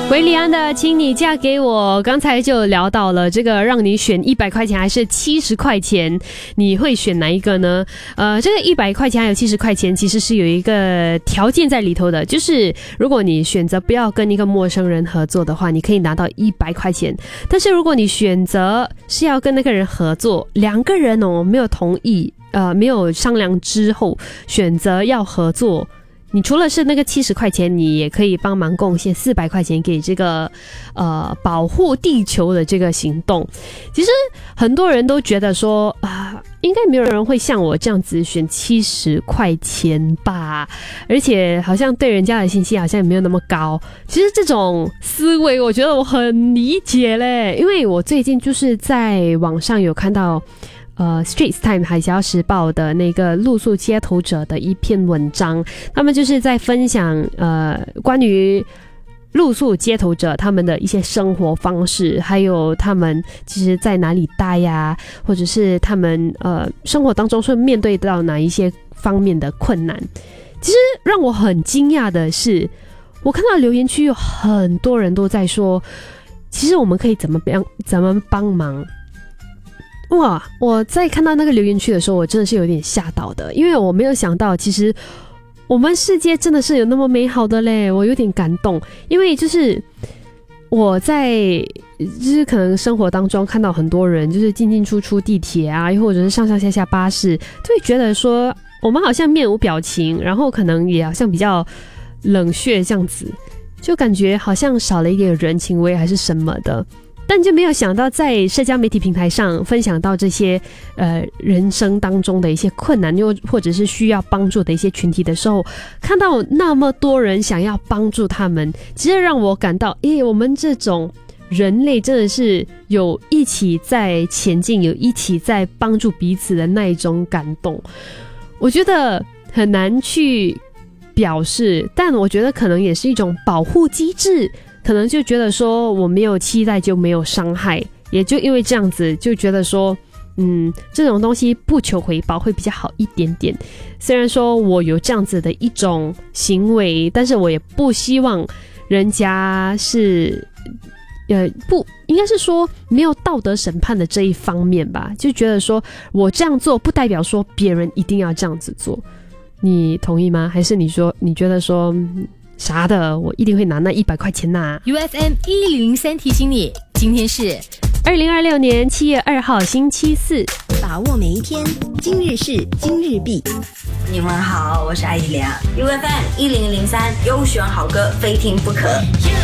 维里安的请你嫁给我，刚才就聊到了这个让你选100块钱还是70块钱，你会选哪一个呢？这个100块钱还有70块钱其实是有一个条件在里头的，就是如果你选择不要跟一个陌生人合作的话，你可以拿到100块钱，但是如果你选择是要跟那个人合作，两个人没有同意，没有商量之后选择要合作，你除了是那个70块钱，你也可以帮忙贡献400块钱给这个保护地球的这个行动。其实很多人都觉得说应该没有人会像我这样子选70块钱吧，而且好像对人家的信息好像也没有那么高。其实这种思维我觉得我很理解嘞，因为我最近就是在网上有看到Straits Times 海峡时报的那个露宿街头者的一篇文章，他们就是在分享关于露宿街头者他们的一些生活方式，还有他们其实在哪里待呀，或者是他们生活当中是面对到哪一些方面的困难。其实让我很惊讶的是，我看到留言区有很多人都在说，其实我们可以怎么帮忙。哇！我在看到那个留言区的时候，我真的是有点吓到的，因为我没有想到，其实我们世界真的是有那么美好的嘞，我有点感动。因为就是我在就是可能生活当中看到很多人就是进进出出地铁啊，又或者是上上下下巴士，就会觉得说我们好像面无表情，然后可能也好像比较冷血这样子，就感觉好像少了一点人情味还是什么的。但就没有想到在社交媒体平台上分享到这些人生当中的一些困难，又或者是需要帮助的一些群体的时候，看到那么多人想要帮助他们，其实让我感到我们这种人类真的是有一起在前进，有一起在帮助彼此的那一种感动。我觉得很难去表示，但我觉得可能也是一种保护机制，可能就觉得说我没有期待就没有伤害，也就因为这样子就觉得说这种东西不求回报会比较好一点点。虽然说我有这样子的一种行为，但是我也不希望人家是不应该是说没有道德审判的这一方面吧，就觉得说我这样做不代表说别人一定要这样子做。你同意吗？还是你觉得说啥的，我一定会拿那100块钱呐。 UFM 1003提醒你，今天是 2026年7月2号星期四， 把握每一天，今日事今日毕。 你们好，我是艾怡良。UFM 1003优选好歌，非听不可。